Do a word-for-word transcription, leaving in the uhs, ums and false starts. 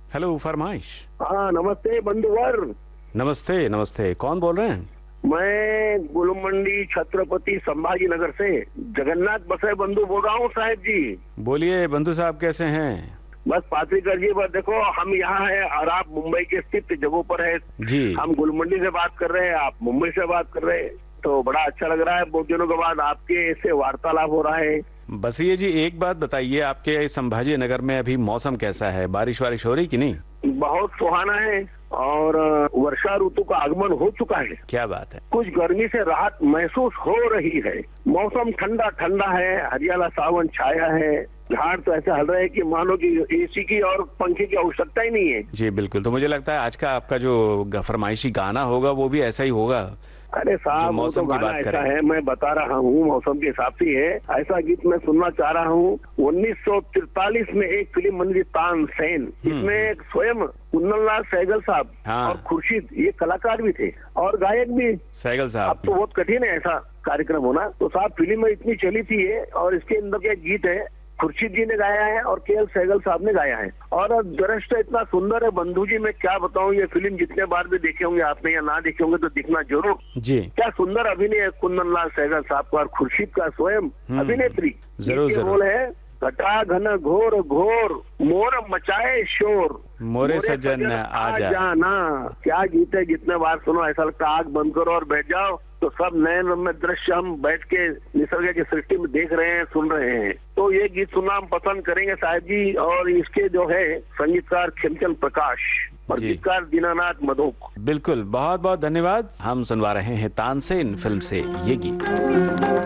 Hello फरमाइश। हाँ नमस्ते बंधुवर। नमस्ते नमस्ते, कौन बोल रहे हैं? मैं गुलमंडी छत्रपति संभाजी नगर से जगन्नाथ बसे बंधु बोल रहा हूँ साहब जी। बोलिए बंधु साहब, कैसे हैं? बस पात्रिकर जी, बस देखो हम यहाँ हैं और आप मुंबई के स्थित जगहों पर है। जी। हम गुलमंडी से बात कर रहे हैं, आप मुंबई से बात कर रहे हैं, तो बड़ा अच्छा लग रहा है। बहुत दिनों के बाद आपके से वार्तालाप हो रहा है। बस ये जी, एक बात बताइए, आपके संभाजी नगर में अभी मौसम कैसा है? बारिश वारिश हो रही कि नहीं? बहुत सुहाना है और वर्षा ऋतु का आगमन हो चुका है। क्या बात है। कुछ गर्मी से राहत महसूस हो रही है। मौसम ठंडा ठंडा है, हरियाला सावन छाया है। झाड़ तो ऐसे हल रहे हैं कि मानो कि एसी की और पंखे की आवश्यकता ही नहीं है। जी बिल्कुल, तो मुझे लगता है आज का आपका जो फरमाइशी गाना होगा वो भी ऐसा ही होगा। अरे साहब, वो तो गाना ऐसा है, मैं बता रहा हूँ मौसम के हिसाब से है। ऐसा गीत मैं सुनना चाह रहा हूँ। उन्नीस सौ तिरतालीस में एक फिल्म बनी थी तानसेन, इसमें स्वयं कुंदनलाल सहगल साहब हाँ। और खुर्शीद ये कलाकार भी थे और गायक भी सहगल साहब। अब तो बहुत कठिन है ऐसा कार्यक्रम होना। तो साहब फिल्म में इतनी चली थी ये, और इसके अंदर के गीत है खुर्शीद जी ने गाया है और के एल सहगल साहब ने गाया है और दृश्य इतना सुंदर है बंधु जी, मैं क्या बताऊं। ये फिल्म जितने बार भी देखे होंगे आपने या ना देखे होंगे तो दिखना जरूर। जी। क्या सुंदर अभिनय है कुंदनलाल सहगल साहब का और खुर्शीद का स्वयं अभिनेत्री। जरूर जरूर। बोल है घटा घन घोर घोर मोर मचाए शोर, मोरे सजन आ जा। जाना। क्या गीत है, जितने बार सुनो ऐसा लगता है आग बंद करो और बैठ जाओ, तो सब नए नए दृश्य हम बैठ के निसर्ग की सृष्टि में देख रहे हैं, सुन रहे हैं। तो ये गीत सुनना हम पसंद करेंगे साहब जी। और इसके जो है संगीतकार खेमचंद प्रकाश और गीतकार दीनानाथ मधोक। बिल्कुल, बहुत बहुत धन्यवाद। हम सुनवा रहे हैं तानसेन फिल्म से ये गीत।